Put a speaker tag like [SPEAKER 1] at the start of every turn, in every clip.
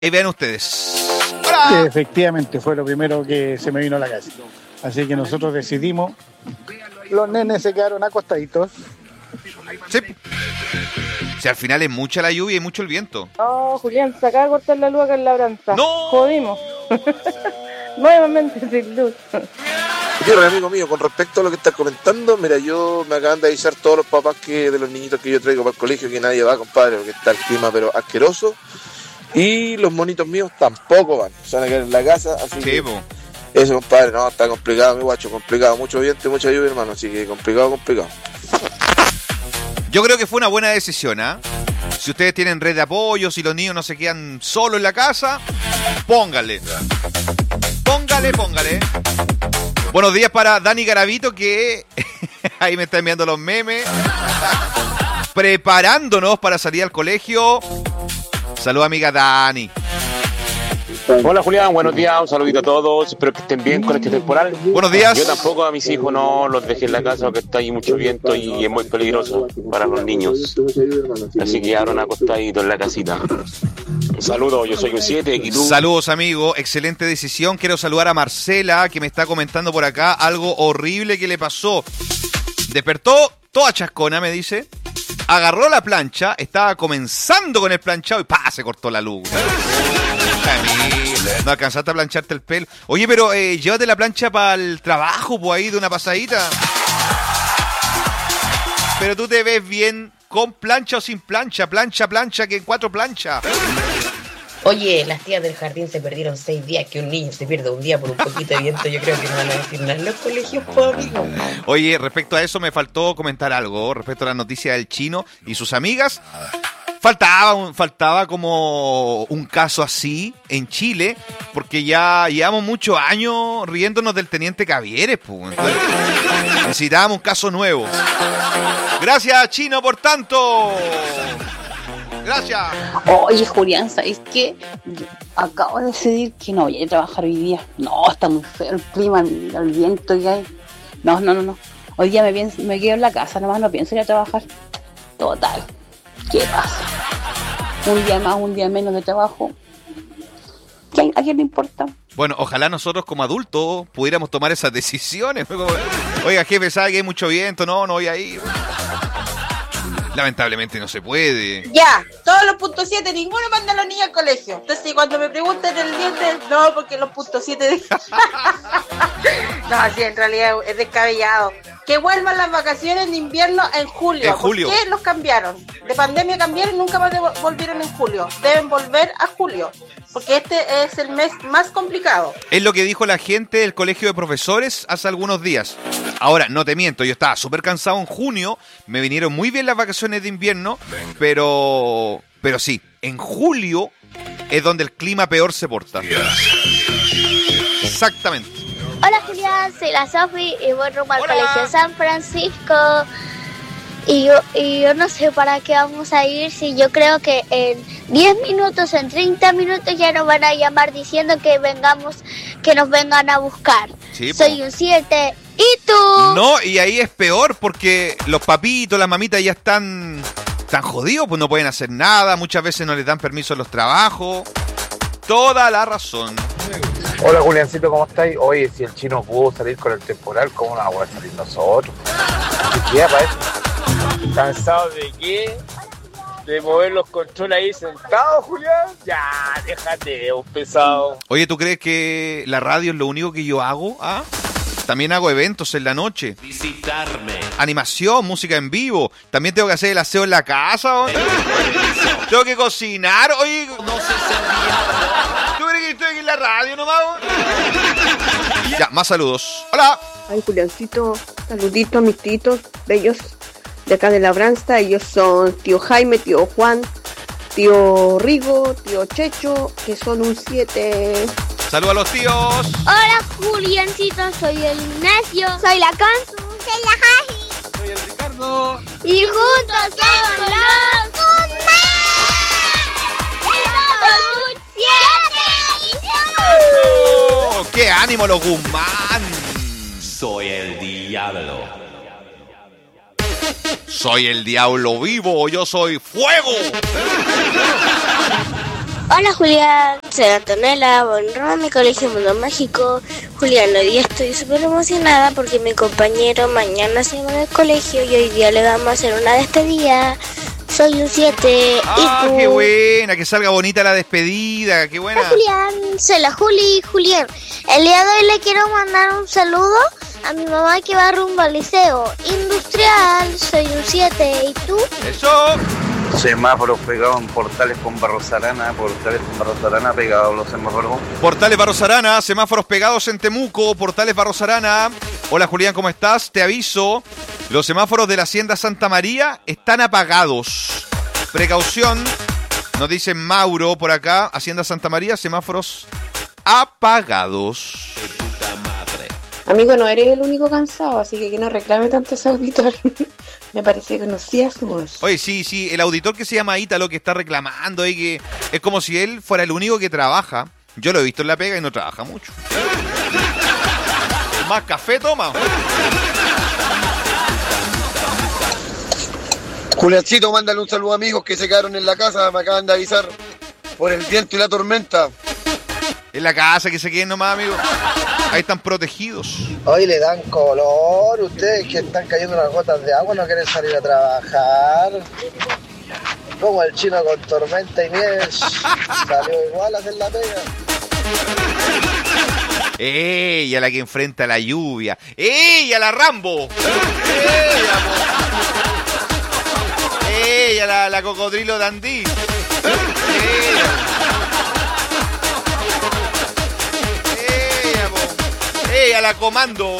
[SPEAKER 1] Y vean ustedes.
[SPEAKER 2] Sí, efectivamente, fue lo primero que se me vino a la cabeza. Así que nosotros decidimos, los nenes se quedaron acostaditos.
[SPEAKER 1] Sí. Si al final es mucha la lluvia y mucho el viento.
[SPEAKER 3] Oh, Julián, se acaba de cortar la luz acá en Labranza.
[SPEAKER 1] ¡No!
[SPEAKER 3] Jodimos. Nuevamente sin luz.
[SPEAKER 4] Quiero, amigo mío, con respecto a lo que estás comentando, mira, yo me acaban de avisar todos los papás de los niñitos que yo traigo para el colegio que nadie va, compadre, porque está el clima pero asqueroso. Y los monitos míos tampoco van, se van a quedar en la casa, así
[SPEAKER 1] Sí,
[SPEAKER 4] que
[SPEAKER 1] po.
[SPEAKER 4] eso, compadre, no, está complicado, mi guacho, complicado, mucho viento y mucha lluvia, hermano, así que complicado.
[SPEAKER 1] Yo creo que fue una buena decisión, ¿ah? Si ustedes tienen red de apoyo, si los niños no se quedan solos en la casa, póngale. Póngale. Buenos días para Dani Garavito, que ahí me está enviando los memes. Preparándonos para salir al colegio. Saludos, amiga Dani.
[SPEAKER 5] Hola Julián, buenos días, un saludito a todos, espero que estén bien con este temporal.
[SPEAKER 1] Buenos días.
[SPEAKER 5] Yo tampoco a mis hijos no los dejé en la casa porque está ahí mucho viento y es muy peligroso para los niños. Así que quedaron acostaditos en la casita. Un saludo, yo soy un 7, y tú.
[SPEAKER 1] Saludos, amigo, excelente decisión. Quiero saludar a Marcela, que me está comentando por acá algo horrible que le pasó. Despertó toda chascona, me dice. Agarró la plancha, estaba comenzando con el planchado y ¡pah! Se cortó la luz. No alcanzaste a plancharte el pelo. Oye, pero llévate la plancha para el trabajo, pues ahí de una pasadita. Pero tú te ves bien con plancha o sin plancha, plancha, que en 4 planchas.
[SPEAKER 6] Oye, las tías del jardín se perdieron 6 días, que un niño se pierde un día por un poquito de viento, yo creo que no van a decir nada en los colegios, pues, amigo.
[SPEAKER 1] Oye, respecto a eso me faltó comentar algo, respecto a la noticia del chino y sus amigas. Faltaba como un caso así en Chile, porque ya llevamos muchos años riéndonos del teniente Cavieres, pues. Entonces, necesitábamos un caso nuevo. Gracias, Chino, por tanto. Gracias.
[SPEAKER 7] Oye, Julián, ¿sabes qué? Yo acabo de decidir que no voy a ir a trabajar hoy día. No, está muy feo el clima, el viento que hay. No. Hoy día me quedo en la casa, nomás no pienso ir a trabajar. Total. ¿Qué pasa? Un día más, un día menos de trabajo. ¿A quién le importa?
[SPEAKER 1] Bueno, ojalá nosotros como adultos pudiéramos tomar esas decisiones. Oiga, jefe, ¿sabe que hay mucho viento? No voy a ir. Lamentablemente no se puede.
[SPEAKER 8] Ya, todos los puntos 7, ninguno manda a los niños al colegio. Entonces cuando me preguntan el diente, no, porque los puntos 7... No, sí, en realidad es descabellado. Que vuelvan las vacaciones de invierno en julio.
[SPEAKER 1] En julio.
[SPEAKER 8] ¿Por qué los cambiaron? De pandemia cambiaron y nunca más volvieron en julio. Deben volver a julio, porque este es el mes más complicado.
[SPEAKER 1] Es lo que dijo la gente del colegio de profesores hace algunos días. Ahora, no te miento, yo estaba súper cansado en junio, me vinieron muy bien las vacaciones de invierno, pero sí, en julio es donde el clima peor se porta. Exactamente.
[SPEAKER 9] Hola Julián, soy la Sofi y voy rumbo al Colegio San Francisco. Y yo no sé para qué vamos a ir, si yo creo que en 10 minutos, en 30 minutos ya nos van a llamar diciendo que nos vengan a buscar.
[SPEAKER 1] Sí,
[SPEAKER 9] soy un 7. ¿Y tú?
[SPEAKER 1] No, y ahí es peor porque los papitos, las mamitas ya están jodidos, pues no pueden hacer nada, muchas veces no les dan permiso en los trabajos. Toda la razón.
[SPEAKER 10] Hola Juliancito, ¿cómo estáis? Oye, si el chino pudo salir con el temporal, ¿cómo no vamos a salir nosotros? ¿Qué queda para eso?
[SPEAKER 11] ¿Cansado de qué? ¿De mover los controles ahí sentados, Julián? Ya, déjate, un pesado.
[SPEAKER 1] Oye, ¿tú crees que la radio es lo único que yo hago? ¿Ah? También hago eventos en la noche.
[SPEAKER 12] Visitarme.
[SPEAKER 1] Animación, música en vivo. También tengo que hacer el aseo en la casa. Tengo que cocinar. Oye,
[SPEAKER 12] No se servía.
[SPEAKER 1] ¿tú crees que estoy aquí en la radio nomás? Ya, más saludos. Hola.
[SPEAKER 13] Ay, Juliancito, saluditos a mis titos bellos de acá de Labranza. Ellos son tío Jaime, tío Juan, tío Rigo, tío Checho, que son un 7.
[SPEAKER 1] Saludos a los tíos.
[SPEAKER 9] Hola Juliancito, soy el Ignacio. Soy la Consu. Soy la Jaji.
[SPEAKER 1] Soy el Ricardo.
[SPEAKER 9] Y juntos somos los Guzmán.
[SPEAKER 1] ¡Oh, ¡qué ánimo los Guzmán!
[SPEAKER 12] Soy el diablo.
[SPEAKER 1] Soy el diablo vivo, yo soy fuego.
[SPEAKER 9] Hola Julián, soy Antonella, bueno, en mi colegio Mundo Mágico. Julián, hoy día estoy súper emocionada porque mi compañero mañana se va del colegio y hoy día le vamos a hacer una despedida. Soy un 7.
[SPEAKER 1] ¡Ah,
[SPEAKER 9] ¿Y tú?
[SPEAKER 1] qué buena! Que salga bonita la despedida, qué buena.
[SPEAKER 9] Hola Julián, soy la Juli. Julián, el día de hoy le quiero mandar un saludo a mi mamá que va rumbo al liceo industrial. Soy un 7. ¿Y tú?
[SPEAKER 1] ¡Eso!
[SPEAKER 10] Semáforos pegados en portales con Barros Arana, pegados a los semáforos.
[SPEAKER 1] Portales Barros Arana, semáforos pegados en Temuco, Portales Barros Arana. Hola Julián, ¿cómo estás? Te aviso, los semáforos de la Hacienda Santa María están apagados. Precaución, nos dice Mauro por acá, Hacienda Santa María, semáforos apagados.
[SPEAKER 14] Amigo, no eres el único cansado, así que no reclame tanto ese auditor. Me parece que conocía su voz.
[SPEAKER 1] Oye, sí, el auditor que se llama Ítalo que está reclamando y que es como si él fuera el único que trabaja. Yo lo he visto en la pega y no trabaja mucho. Más café toma.
[SPEAKER 15] Juliancito, mándale un saludo a amigos que se quedaron en la casa, me acaban de avisar por el viento y la tormenta.
[SPEAKER 1] En la casa que se queden nomás, amigo. Ahí están protegidos.
[SPEAKER 16] Hoy le dan color, ustedes que están cayendo unas gotas de agua, no quieren salir a trabajar. Como el chino con tormenta y nieve, salió igual a hacer la pega.
[SPEAKER 1] ¡Ey! A la que enfrenta la lluvia. ¡Ey! A la Rambo. ¡Ey! A la cocodrilo Dandí. ¡Ey! A la Comando.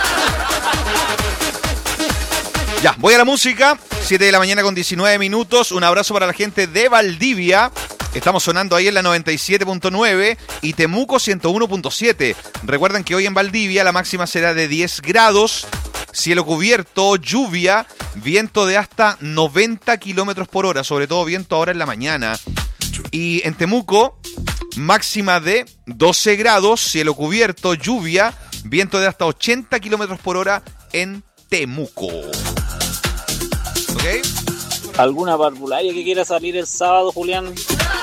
[SPEAKER 1] Ya, voy a la música. 7 de la mañana con 19 minutos. Un abrazo para la gente de Valdivia. Estamos sonando ahí en la 97.9 y Temuco 101.7. Recuerden que hoy en Valdivia la máxima será de 10 grados, cielo cubierto, lluvia, viento de hasta 90 kilómetros por hora, sobre todo viento ahora en la mañana. Y en Temuco, máxima de 12 grados, cielo cubierto, lluvia, viento de hasta 80 kilómetros por hora en Temuco. ¿Ok?
[SPEAKER 17] ¿Alguna barbularia que quiera salir el sábado, Julián?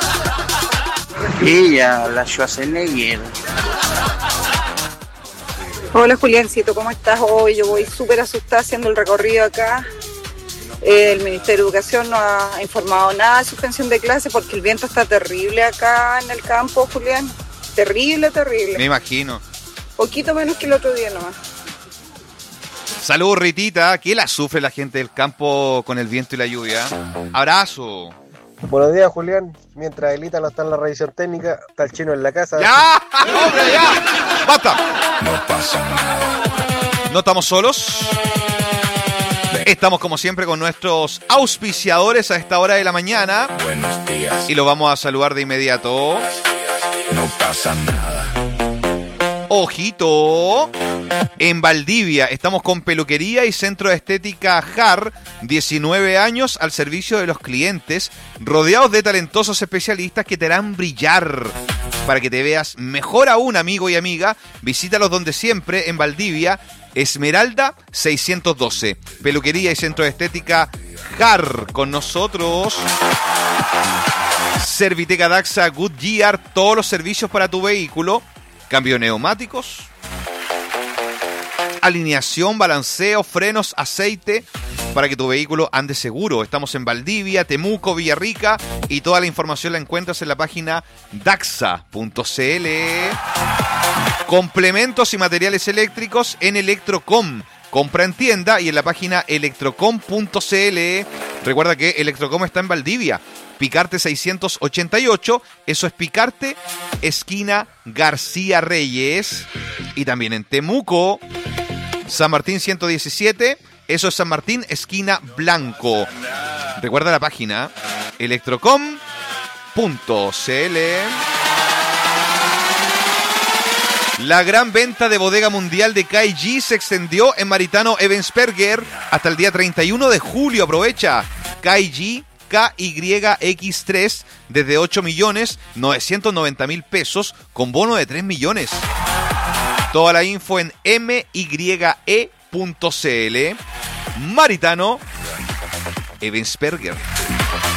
[SPEAKER 18] Ella, la Schwarzenegger.
[SPEAKER 19] Hola Juliancito, ¿cómo estás hoy? Yo voy súper asustada haciendo el recorrido acá. El Ministerio de Educación no ha informado nada de suspensión de clases porque el viento está terrible acá en el campo, Julián. Terrible.
[SPEAKER 1] Me imagino.
[SPEAKER 19] Poquito menos que el otro día nomás.
[SPEAKER 1] Saludos, Ritita. ¿Qué la sufre la gente del campo con el viento y la lluvia? Abrazo.
[SPEAKER 16] Buenos días, Julián. Mientras el Ítalo está en la revisión técnica, está el chino en la casa.
[SPEAKER 1] ¡Ya! ¡Hombre, ya! ¡Basta! No pasa nada. No estamos solos. Estamos como siempre con nuestros auspiciadores a esta hora de la mañana.
[SPEAKER 12] Buenos días.
[SPEAKER 1] Y los vamos a saludar de inmediato.
[SPEAKER 12] No pasa nada.
[SPEAKER 1] Ojito. En Valdivia estamos con peluquería y centro de estética JAR, 19 años al servicio de los clientes, rodeados de talentosos especialistas que te harán brillar. Para que te veas mejor aún, amigo y amiga, visítalos donde siempre en Valdivia, Esmeralda 612. Peluquería y centro de estética JAR con nosotros. Serviteca Daxa Goodyear, todos los servicios para tu vehículo. Cambio de neumáticos, alineación, balanceo, frenos, aceite, para que tu vehículo ande seguro. Estamos en Valdivia, Temuco, Villarrica y toda la información la encuentras en la página daxa.cl. Complementos y materiales eléctricos en Electrocom. Compra en tienda y en la página electrocom.cl. Recuerda que Electrocom está en Valdivia. Picarte 688, eso es Picarte, esquina García Reyes. Y también en Temuco, San Martín 117, eso es San Martín, esquina Blanco. Recuerda la página electrocom.cl. La gran venta de bodega mundial de KG se extendió en Maritano Ebensperger hasta el día 31 de julio. Aprovecha KG KYX3 desde 8.990.000 pesos con bono de 3 millones. Toda la info en mye.cl. Maritano Ebensperger.